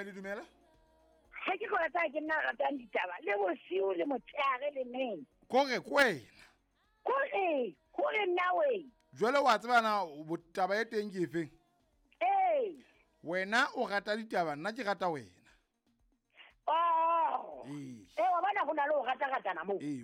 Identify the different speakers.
Speaker 1: dumela.
Speaker 2: Ha ke go rata ke nna ratang ditaba le bosiu le motshehare le neng.
Speaker 1: Kore kwena.
Speaker 2: Kore nawe.
Speaker 1: Jwale wa tsebana taba e teng ke efeng? Wena o rata ditaba, nna ke rata wena.
Speaker 2: Wa bona go na le go rata-ratana mo.